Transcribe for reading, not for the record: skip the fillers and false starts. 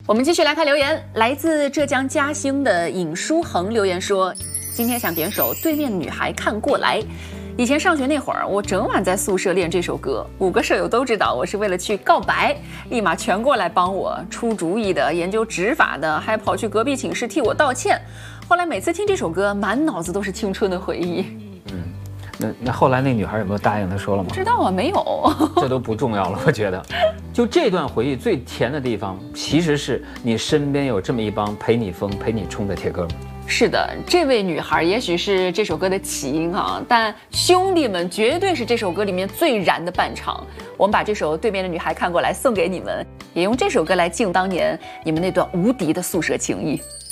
我们继续来看留言，来自浙江嘉兴的尹书恒留言说，今天想点首《对面的女孩看过来》。以前上学那会儿，我整晚在宿舍练这首歌，5个舍友都知道我是为了去告白，立马全过来帮我出主意的、研究指法的，还跑去隔壁寝室替我道歉。后来每次听这首歌，满脑子都是青春的回忆。 那后来那女孩有没有答应他说了吗？ 不知道啊，没有。 这都不重要了，我觉得。就这段回忆最甜的地方，其实是你身边有这么一帮陪你疯、陪你冲的铁哥们。 是的，这位女孩也许是这首歌的起因啊，但兄弟们绝对是这首歌里面最燃的伴唱。我们把这首《对面的女孩看过来》送给你们，也用这首歌来敬当年你们那段无敌的宿舍情谊。